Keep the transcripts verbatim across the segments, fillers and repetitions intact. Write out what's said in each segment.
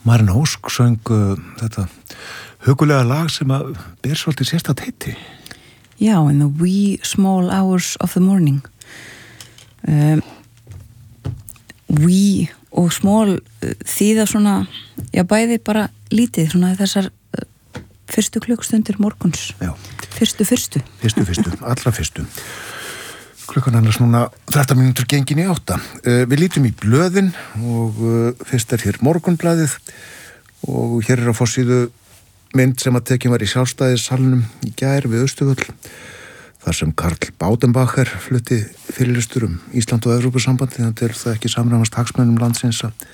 Marina Ósk söng uh, þetta hugulega lag sem að ber svolítið sérstakt heiti. Já, in the wee small hours of the morning. Um, wee og small uh, þýða svona, já bæði bara lítið, svona þessar uh, fyrstu klukkstundir morguns. Já. Fyrstu, fyrstu. Fyrstu, fyrstu, allra fyrstu. Klukkan annars núna þrettán mínútur gengin í átta. Uh, við lítum í blöðin og uh, fyrst er hér Morgunblaðið og hér er á forsíðu mynd sem að tekin var í Sjálfstæðissalnum í gær við Austurvöll þar sem Karl Baudenbacher flutti fyrirlestur um Ísland og Evrópusambandi þannig til það ekki samræmast hagsmunum landsins að,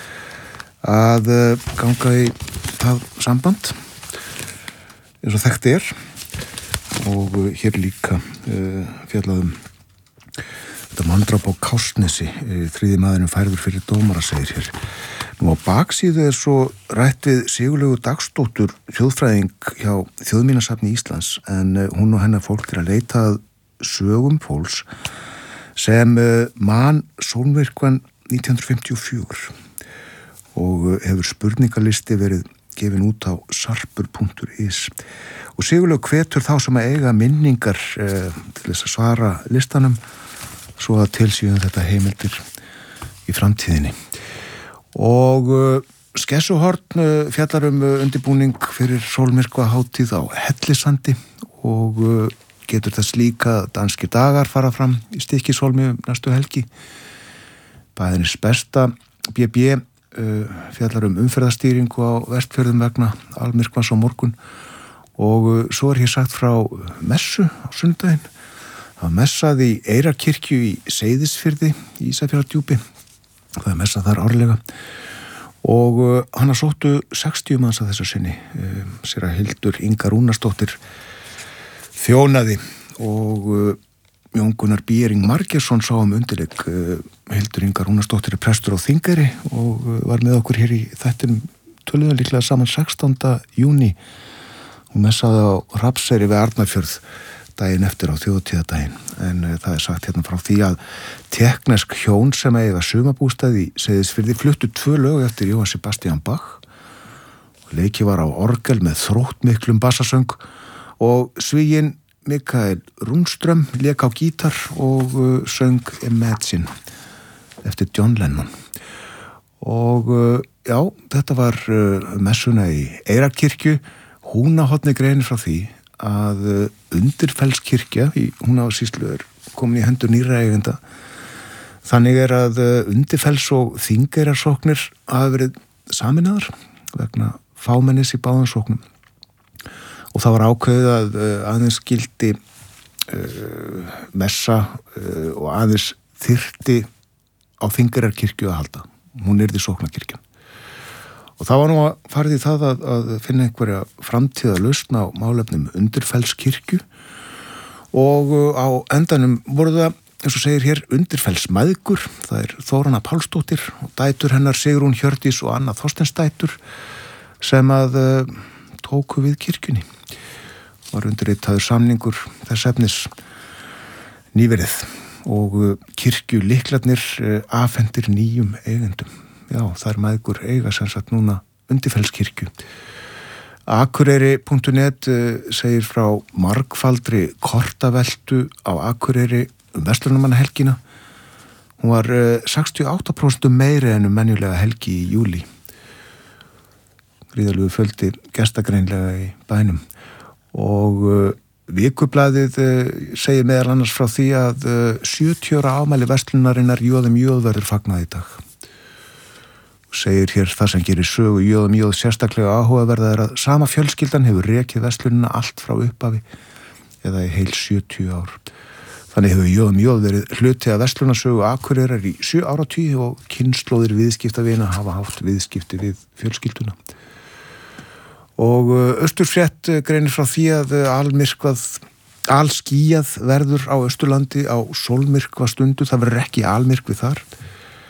að uh, ganga í það samband eins og þekkt er og uh, hér líka uh, fjallaðum þetta manndráp á Kársnesi, þriði maðurinn færður fyrir dómara, segir hér. Nú á baksíðu er svo rætt við Sigurlaugu Dagsdóttur, þjóðfræðing hjá Þjóðminjasafni Íslands, en hún og hennar fólk er að leita að sögum fólks sem man sólmyrkvann nítján hundruð fimmtíu og fjögur og hefur spurningalisti verið gefin út á sarpur punktur is. Og Sigurlaug hvetur þá sem að eiga minningar eh, til þess að svara listanum svo að tilsýðum þetta heimildir í framtíðinni. Og uh, Skessuhorn uh, fjallar um uh, undirbúning fyrir sólmyrkvahátíð á Hellisandi og uh, getur þess líka danskir dagar fara fram í Stykkishólmi um næstu helgi. Bæðinis besta B B uh, fjallar um umferðarstýringu á Vestfjörðum vegna almyrkvans á morgun og uh, svo er hér sagt frá messu á sunnudaginn. Það var messað í Eyrarkirkju í Seyðisfirði í Ísafjarðardjúpi. Það er messað þar árlega og uh, hana sóttu sextíu manns að þessu sinni. Uh, séra Hildur Inga Rúnarsdóttir þjónaði og uh, Jón Gunnar Bíering Margeirsson sá um undirleik. Uh, Hildur Inga Rúnarsdóttir er prestur á Þingeyri og uh, var með okkur hér í þættinum töluðu líklega saman sextánda júní. Hún messaði á Hrafnseyri við Arnarfjörð daginn eftir á þjóðtíðadaginn en uh, það er sagt hérna frá því að teknesk hjón sem eiga sumabústaði í Seyðisfirði fluttu tvö lög eftir Jóhann Sebastian Bach og leiki var á orgel með þróttmiklum bassasöng og svíinn Mikael Rundström lék á gítar og uh, söng Imagine eftir John Lennon og uh, já, þetta var uh, messuna í Eyrarkirkju. Húnahotni greinir frá því að Undirfellskirkja í Húnavatnssýslu er komin í hendur nýrra eigenda. Þannig er að Undirfells og Þingeyrarsóknir hafa verið sameinaðar vegna fámennis í báðum sóknum. Og það var ákveðið að aðeins gildi uh, messa uh, og aðeins þyrfti á Þingeyrarkirkju að halda. Hún yrði sóknarkirkjan. Og það var nú að farið í það að, að finna einhverja framtíða lausn á málefnum Undirfellskirkju og á endanum voru það, eins og segir hér, Undirfellsmæðgur. Það er Þórana Pálsdóttir og dætur hennar Sigrún Hjördís og Anna Þorsteinsdætur sem að uh, tóku við kirkjunni. Var undirritaður samningur þess efnis nýverið og uh, kirkju lyklarnir uh, afhendir nýjum eigendum. Já, það er mæðgur eiga sem sagt núna Undirfellskirkju. Akureyri punktur net segir frá margfaldri kortaveltu á Akureyri um verslunarmannahelgina. Hún var sextíu og átta prósent meiri en um venjulega helgi í júlí. Gríðarlegu fjöldi gestagreinlega í bænum. Og Vikublaðið segir meðal annars frá því að sjötíu ára afmæli verslunarinnar Jóðum Jóð verður fagnað í dag. Segir hér það sem gerir sögu Jóðum Jóð sérstaklega áhugaverða er að sama fjölskyldan hefur rekið verslunina allt frá upphafi eða í heil sjötíu ár. Þannig hefur Jóðum Jóð verið hluti að verslunasögu Akureyrar í sjö áratugi og kynslóðir viðskiptavina hafa haft viðskipti við fjölskylduna. Og Austurfrétt greinir frá því að almyrkvað, alskýjað verður á Austurlandi á sólmyrkva stundu. Það verður ekki almyrkvi þar.